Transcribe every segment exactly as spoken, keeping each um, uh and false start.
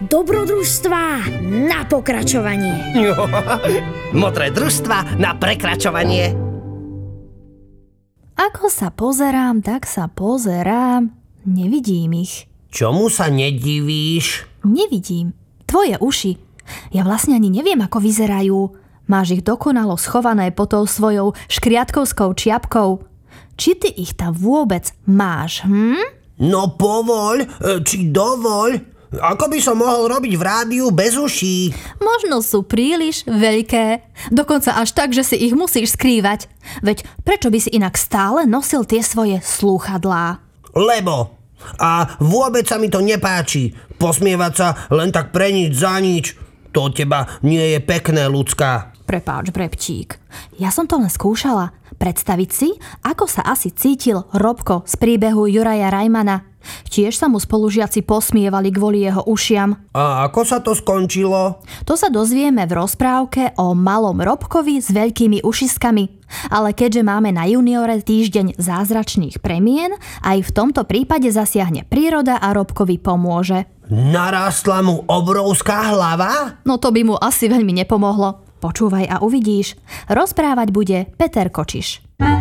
Dobrodružstvá na pokračovanie. Modré družstva na prekračovanie. Ako sa pozerám, tak sa pozerám. Nevidím ich. Čomu sa nedivíš? Nevidím. Tvoje uši. Ja vlastne ani neviem, ako vyzerajú. Máš ich dokonalo schované pod tou svojou škriatkovskou čiapkou. Či ty ich tam vôbec máš, hm? No povoľ, či dovoľ. Ako by som mohol robiť v rádiu bez uší? Možno sú príliš veľké. Dokonca až tak, že si ich musíš skrývať. Veď prečo by si inak stále nosil tie svoje slúchadlá? Lebo. A vôbec sa mi to nepáči. Posmievať sa len tak pre nič za nič. To od teba nie je pekné, ľudská. Prepáč, Brebčík. Ja som to len skúšala. Predstaviť si, ako sa asi cítil Robko z príbehu Juraja Rajmana. Tiež sa mu spolužiaci posmievali kvôli jeho ušiam. A ako sa to skončilo? To sa dozvieme v rozprávke o malom Robkovi s veľkými ušiskami. Ale keďže máme na Juniore týždeň zázračných premien, aj v tomto prípade zasiahne príroda a Robkovi pomôže. Narástla mu obrovská hlava? No to by mu asi veľmi nepomohlo. Počúvaj a uvidíš. Rozprávať bude Peter Kočiš.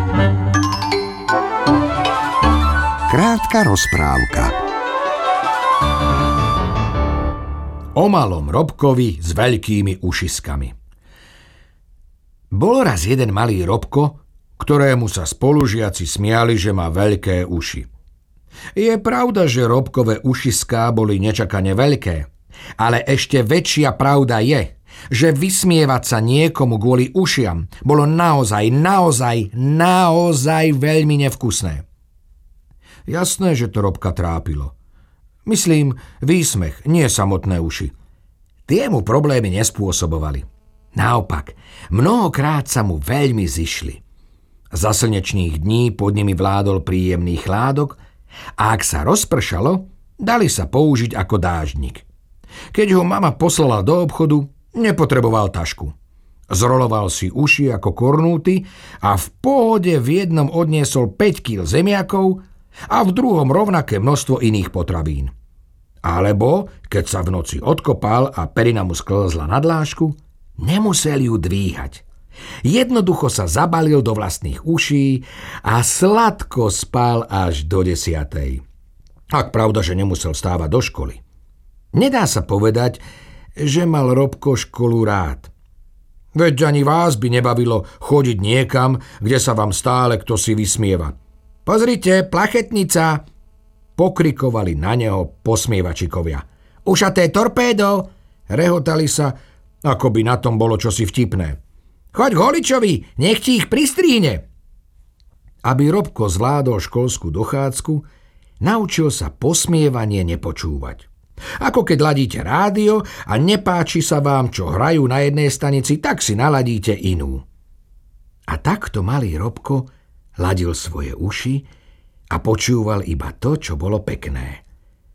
Krátka rozprávka o malom Robkovi s veľkými ušiskami. Bol raz jeden malý Robko, ktorému sa spolužiaci smiali, že má veľké uši. Je pravda, že Robkové ušiská boli nečakane veľké, ale ešte väčšia pravda je, že vysmievať sa niekomu kvôli ušiam bolo naozaj, naozaj, naozaj veľmi nevkusné. Jasné, že to Robka trápilo. Myslím, výsmech, nie samotné uši. Tie mu problémy nespôsobovali. Naopak, mnohokrát sa mu veľmi zišli. Za slnečných dní pod nimi vládol príjemný chládok a ak sa rozpršalo, dali sa použiť ako dáždnik. Keď ho mama poslala do obchodu, nepotreboval tašku. Zroloval si uši ako kornúty a v pohode v jednom odniesol päť kíl zemiakov a v druhom rovnaké množstvo iných potravín. Alebo, keď sa v noci odkopal a perina mu sklzla na dlášku, nemusel ju dvíhať. Jednoducho sa zabalil do vlastných uší a sladko spal až do desiatej. Ak pravda, že nemusel stávať do školy. Nedá sa povedať, že mal Robko školu rád. Veď ani vás by nebavilo chodiť niekam, kde sa vám stále kto si vysmieva. Pozrite, plachetnica! Pokrikovali na neho posmievačikovia. Ušaté torpédo! Rehotali sa, ako by na tom bolo čosi vtipné. Choď k holičovi, nech ti ich pristrihne! Aby Robko zvládol školskú dochádzku, naučil sa posmievanie nepočúvať. Ako keď ladíte rádio a nepáči sa vám, čo hrajú na jednej stanici, tak si naladíte inú. A takto malý Robko ladil svoje uši a počúval iba to, čo bolo pekné.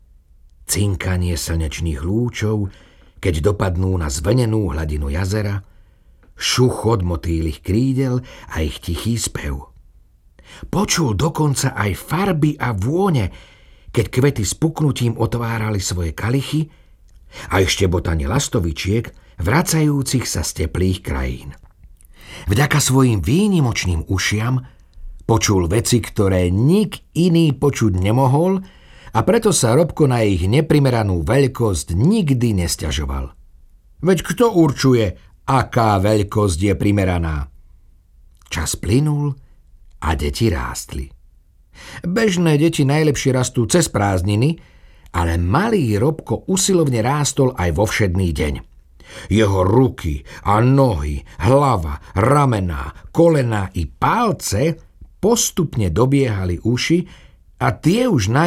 Cinkanie slnečných lúčov, keď dopadnú na zvlnenú hladinu jazera, šuchot motýlych krídel a ich tichý spev. Počul dokonca aj farby a vône, keď kvety s puknutím otvárali svoje kalichy a ešte botanie lastovičiek vracajúcich sa z teplých krajín. Vďaka svojim výnimočným ušiam počul veci, ktoré nik iný počuť nemohol a preto sa Robko na ich neprimeranú veľkosť nikdy nesťažoval. Veď kto určuje, aká veľkosť je primeraná? Čas plynul a deti rástli. Bežné deti najlepšie rastú cez prázdniny, ale malý Robko usilovne rástol aj vo všedný deň. Jeho ruky a nohy, hlava, ramená, kolená i palce postupne dobiehali uši a tie už